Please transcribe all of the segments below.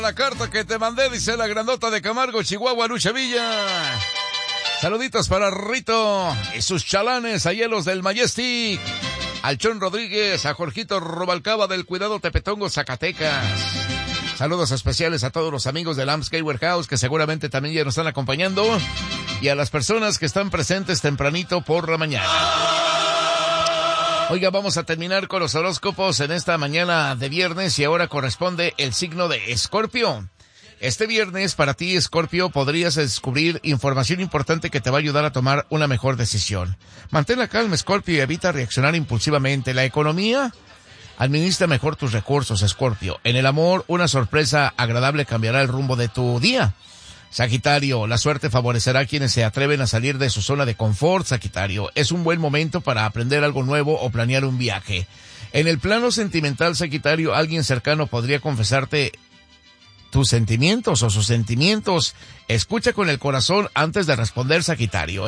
La carta que te mandé, dice la grandota de Camargo, Chihuahua, Lucha Villa. Saluditos para Rito y sus chalanes, a Hielos del Majestic. Al Chon Rodríguez, a Jorgito Robalcaba del Cuidado Tepetongo, Zacatecas. Saludos especiales a todos los amigos del Amscale Warehouse que seguramente también ya nos están acompañando. Y a las personas que están presentes tempranito por la mañana. Oiga, vamos a terminar con los horóscopos en esta mañana de viernes y ahora corresponde el signo de Escorpio. Este viernes para ti, Escorpio, podrías descubrir información importante que te va a ayudar a tomar una mejor decisión. Mantén la calma, Escorpio, y evita reaccionar impulsivamente. La economía, administra mejor tus recursos, Escorpio. En el amor, una sorpresa agradable cambiará el rumbo de tu día. Sagitario, la suerte favorecerá a quienes se atreven a salir de su zona de confort, Sagitario. Es un buen momento para aprender algo nuevo o planear un viaje. En el plano sentimental, Sagitario, alguien cercano podría confesarte tus sentimientos o sus sentimientos. Escucha con el corazón antes de responder, Sagitario,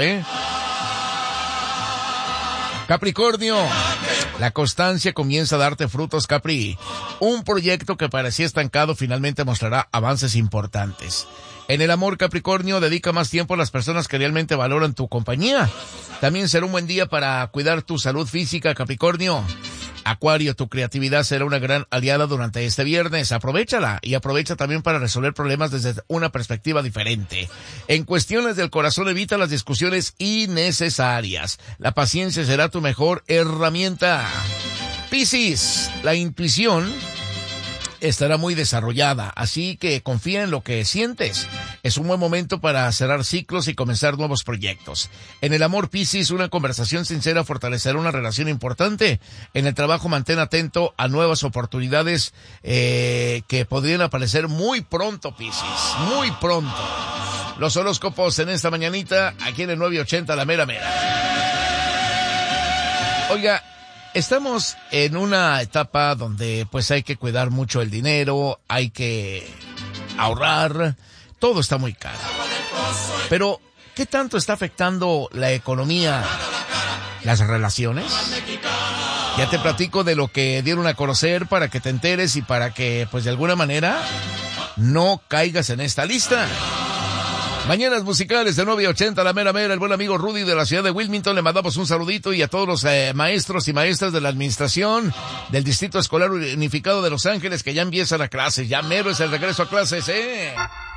Capricornio, la constancia comienza a darte frutos, Capri. Un proyecto que parecía estancado finalmente mostrará avances importantes. En el amor, Capricornio, dedica más tiempo a las personas que realmente valoran tu compañía. También será un buen día para cuidar tu salud física, Capricornio. Acuario, tu creatividad será una gran aliada durante este viernes. Aprovéchala y aprovecha también para resolver problemas desde una perspectiva diferente. En cuestiones del corazón, evita las discusiones innecesarias. La paciencia será tu mejor herramienta. Piscis, la intuición estará muy desarrollada, así que confía en lo que sientes. Es un buen momento para cerrar ciclos y comenzar nuevos proyectos. En el amor, Piscis, una conversación sincera fortalecerá una relación importante. En el trabajo, mantén atento a nuevas oportunidades que podrían aparecer muy pronto, Piscis, muy pronto. Los horóscopos en esta mañanita, aquí en el 980, la mera mera. Oiga, estamos en una etapa donde pues hay que cuidar mucho el dinero, hay que ahorrar, todo está muy caro. Pero, ¿qué tanto está afectando la economía las relaciones? Ya te platico de lo que dieron a conocer para que te enteres y para que pues de alguna manera no caigas en esta lista. Mañanas musicales de 980, la mera mera, el buen amigo Rudy de la ciudad de Wilmington, le mandamos un saludito y a todos los maestros y maestras de la administración del Distrito Escolar Unificado de Los Ángeles que ya empiezan a clases, ya mero es el regreso a clases,